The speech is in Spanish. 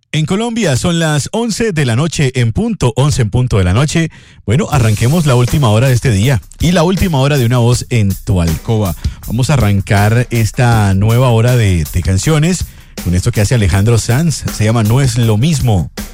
En Colombia son las 11 de la noche en punto, 11 en punto de la noche. Bueno, arranquemos la última hora de este día y la última hora de Una Voz en tu Alcoba. Vamos a arrancar esta nueva hora de canciones con esto que hace Alejandro Sanz. Se llama No es lo mismo.